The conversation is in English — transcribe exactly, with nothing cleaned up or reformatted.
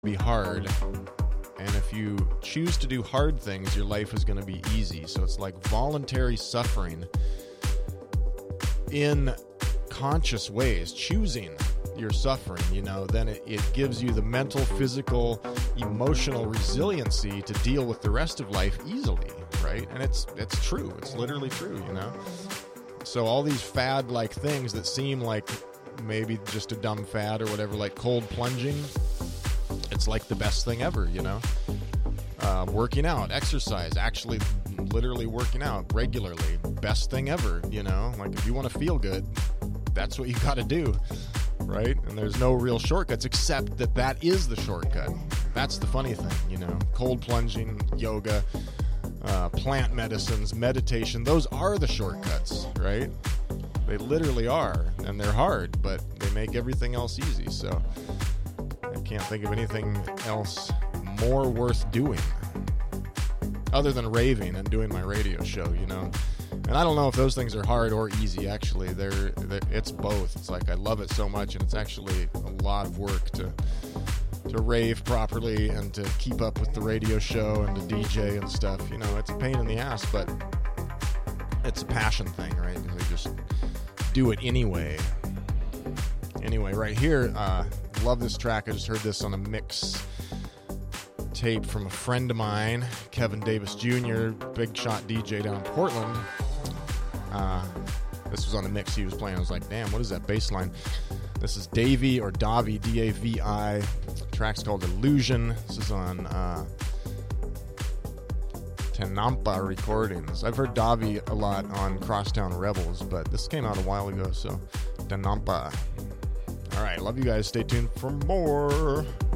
be hard. And if you choose to do hard things, your life is going to be easy. So it's like voluntary suffering in conscious ways, choosing your suffering, you know, then it, it gives you the mental, physical, emotional resiliency to deal with the rest of life easily, right? And it's it's true. It's literally true, you know? So all these fad-like things that seem like maybe just a dumb fad or whatever, like cold plunging, it's like the best thing ever, you know? Uh, working out, exercise, actually literally working out regularly, best thing ever, you know? Like if you want to feel good, that's what you got to do, right? And there's no real shortcuts except that that is the shortcut. That's the funny thing, you know? Cold plunging, yoga, uh, plant medicines, meditation, those are the shortcuts, right? They literally are, and they're hard, but they make everything else easy, so I can't think of anything else more worth doing other than raving and doing my radio show, you know? And I don't know if those things are hard or easy, actually. They're, they're it's both. It's like I love it so much, and it's actually a lot of work to to rave properly and to keep up with the radio show and to D J and stuff. You know, it's a pain in the ass, but it's a passion thing, right? They just do it anyway. Anyway, right here, uh, love this track. I just heard this on a mix tape from a friend of mine, Kevin Davis Junior, big shot D J down in Portland. Uh, this was on the mix he was playing. I was like, damn, what is that bass line? This is Davy or Davi, D A V I. The track's called Illusion. This is on uh, Tenampa Recordings. I've heard Davi a lot on Crosstown Rebels, but this came out a while ago, so Tenampa. All right, love you guys. Stay tuned for more.